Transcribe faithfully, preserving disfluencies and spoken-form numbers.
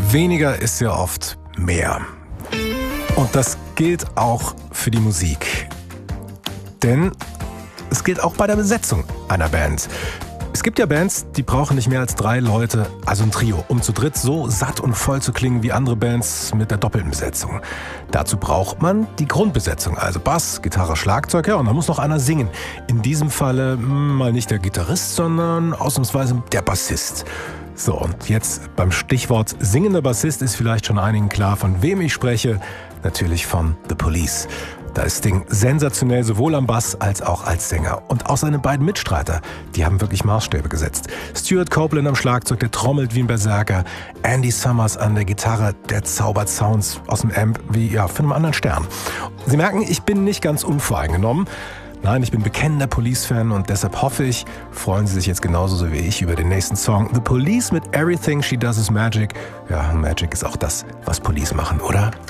Weniger ist ja oft mehr. Und das gilt auch für die Musik. Denn es gilt auch bei der Besetzung einer Band. Es gibt ja Bands, die brauchen nicht mehr als drei Leute, also ein Trio, um zu dritt so satt und voll zu klingen wie andere Bands mit der doppelten Besetzung. Dazu braucht man die Grundbesetzung, also Bass, Gitarre, Schlagzeug, ja, und da muss noch einer singen. In diesem Falle mal nicht der Gitarrist, sondern ausnahmsweise der Bassist. So, und jetzt beim Stichwort singender Bassist ist vielleicht schon einigen klar, von wem ich spreche. Natürlich von The Police. Da ist Sting sensationell sowohl am Bass als auch als Sänger. Und auch seine beiden Mitstreiter, die haben wirklich Maßstäbe gesetzt. Stuart Copeland am Schlagzeug, der trommelt wie ein Berserker. Andy Summers an der Gitarre, der zaubert Sounds aus dem Amp wie ja, von einem anderen Stern. Sie merken, ich bin nicht ganz unvoreingenommen. Nein, ich bin bekennender Police-Fan und deshalb hoffe ich, freuen Sie sich jetzt genauso so wie ich über den nächsten Song. The Police mit Everything She Does Is Magic. Ja, Magic ist auch das, was Police machen, oder?